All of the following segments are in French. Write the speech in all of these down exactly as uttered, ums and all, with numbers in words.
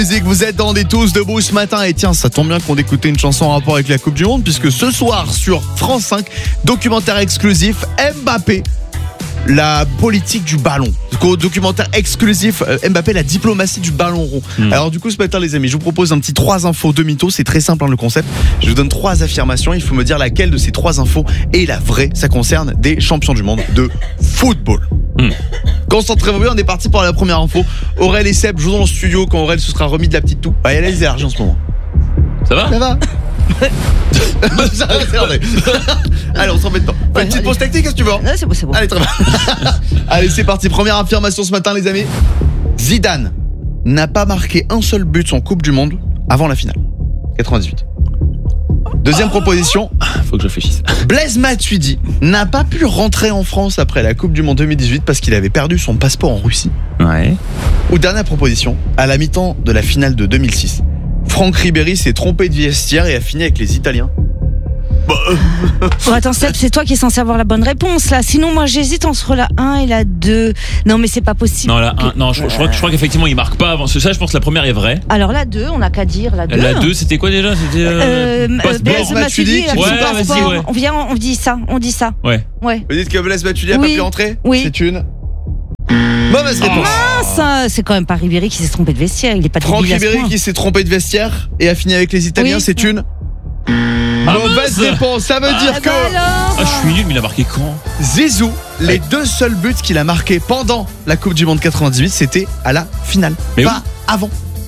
Musique, vous êtes dans des tous debout ce matin et tiens, ça tombe bien qu'on écoutait une chanson en rapport avec la Coupe du Monde puisque ce soir sur France cinq, documentaire exclusif Mbappé, la politique du ballon. Documentaire exclusif Mbappé, la diplomatie du ballon rond. Mmh. Alors du coup ce matin les amis, je vous propose un petit trois infos, deux mythos, c'est très simple hein, le concept. Je vous donne trois affirmations, il faut me dire laquelle de ces trois infos est la vraie. Ça concerne des champions du monde de football. Mmh. Concentrez-vous bien, on est parti pour la première info. Aurel et Seb jouent dans le studio quand Aurel se sera remis de la petite toux. Ah, il a les énergies en ce moment. Ça va ? Ça va. Allez, on s'embête pas. Une petite pause tactique, qu'est-ce que tu veux ? Non, c'est bon, c'est bon. Allez, très bien. Allez, c'est parti. Première affirmation ce matin, les amis. Zidane n'a pas marqué un seul but en Coupe du Monde avant la finale. quatre-vingt-dix-huit. Deuxième ah, proposition. Faut que je réfléchisse. Blaise Matuidi n'a pas pu rentrer en France après la Coupe du Monde deux mille dix-huit parce qu'il avait perdu son passeport en Russie. Ouais. Ou dernière proposition. À la mi-temps de la finale de deux mille six, Franck Ribéry s'est trompé de vestiaire et a fini avec les Italiens. Bah, euh... oh, attends Seb, c'est toi qui es censé avoir la bonne réponse là. Sinon moi j'hésite entre la un et la deux. Non mais c'est pas possible. Non la un, non je, je crois, je crois qu'effectivement il marque pas avant. Ça je pense que la première est vraie. Alors la deux, on a qu'à dire la deux. La deux c'était quoi déjà ? C'était euh, euh, Blaise Matuidi. Ouais, vas-y, ouais. On vient, on dit ça, on dit ça. Ouais. Ouais. Vous dites que Blaise Matuidi a oui. pas pu rentrer ? Oui. C'est une mauvaise réponse. Ah, ça, c'est quand même pas Ribéry qui s'est trompé de vestiaire. Il est pas Franck Ribéry qui s'est trompé de vestiaire et a fini avec les Italiens. Oui. C'est une ah, mauvaise mince. réponse. Ça veut ah, dire bah que alors ah, je suis nul, mais il a marqué quand ? Zizou, les ouais. deux seuls buts qu'il a marqués pendant la Coupe du Monde quatre-vingt-dix-huit, c'était à la finale, mais pas oui. avant.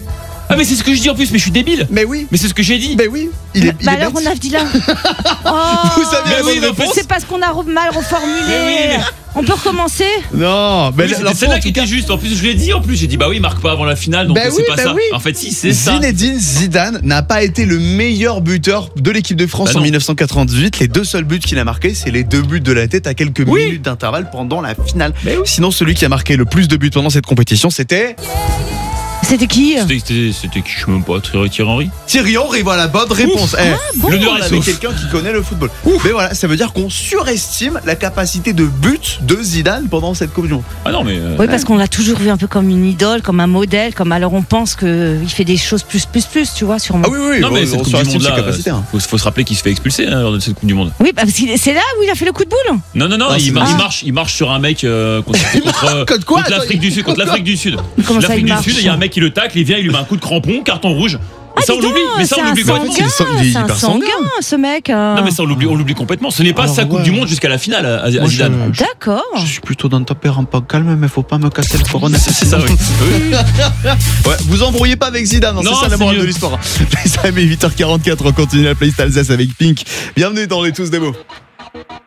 Ah mais c'est ce que je dis en plus, mais je suis débile. Mais oui. Mais c'est ce que j'ai dit. Mais oui. Il est, bah, il bah est alors bête. on a dit là. Oh, vous savez la oui, bonne réponse. C'est parce qu'on a mal reformulé. Mais oui, mais... On peut recommencer ? Non, mais oui, c'était celle-là qui était juste. En plus, je l'ai dit. En plus, j'ai dit bah oui, il marque pas avant la finale, donc bah c'est oui, pas bah ça. Oui. En fait, si, c'est ça. Zinedine Zidane n'a pas été le meilleur buteur de l'équipe de France bah en dix-neuf cent quatre-vingt-dix-huit. Les deux seuls buts qu'il a marqués, c'est les deux buts de la tête à quelques oui. minutes d'intervalle pendant la finale. Oui. Sinon, celui qui a marqué le plus de buts pendant cette compétition, c'était. C'était qui ? C'était, c'était, c'était qui, je sais même pas, Thierry Henry. Thierry Henry, voilà, bonne réponse. Ouf, eh, ah, bon, l'honneur est avec quelqu'un qui connaît le football. Ouf. Mais voilà, ça veut dire qu'on surestime la capacité de but de Zidane pendant cette Coupe du Monde. Ah non, mais. Euh... Oui, parce qu'on l'a toujours vu un peu comme une idole, comme un modèle, comme alors on pense qu'il fait des choses plus, plus, plus, tu vois, sûrement. Ah oui, oui, non, bon, mais cette on Coupe du Monde là, hein. faut, faut se rappeler qu'il se fait expulser hein, lors de cette Coupe du Monde. Oui, parce que c'est là où il a fait le coup de boule. Non, non, non, ah, il, mar- ah. il marche, il marche sur un mec euh, contre, contre, contre, quoi, contre l'Afrique du Sud, contre l'Afrique du Sud. Comment ça, L'Afrique il du marche Sud, il y a un mec qui le tacle, il vient, il lui met un coup de crampon, carton rouge. Ah, ça on l'oublie, mais ça on l'oublie complètement. C'est un sanguin, ce mec. Non mais ça on l'oublie, on l'oublie complètement. Ce n'est pas alors, sa Coupe ouais. du Monde jusqu'à la finale à, à Zidane. Je, D'accord. Je suis plutôt d'un tempérament calme, mais faut pas me casser le corona. C'est, c'est ça, oui. oui. Ouais, vous embrouillez pas avec Zidane, hein, non, c'est ça la morale de l'histoire. Les amis, huit heures quarante-quatre, on continue la playlist Alsace avec Pink. Bienvenue dans les tous des mots.